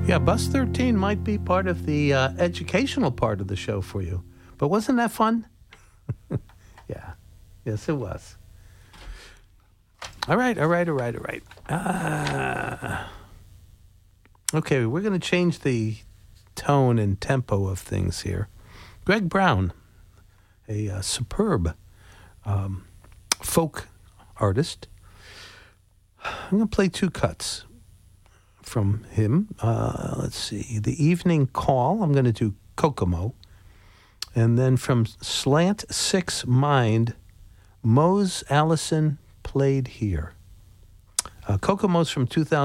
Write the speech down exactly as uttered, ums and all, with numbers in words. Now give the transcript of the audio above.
Yeah, Bus thirteen might be part of the uh, educational part of the show for you. But wasn't that fun? Yeah. Yes, it was. All right, all right, all right, all right. Uh, okay, we're going to change the tone and tempo of things here. Greg Brown, a uh, superb um, folk artist. I'm going to play two cuts from him. Uh, let's see. The Evening Call, I'm going to do Kokomo. And then from Slant Six Mind, Mose Allison Played Here. Uh, Kokomo's from two thousand.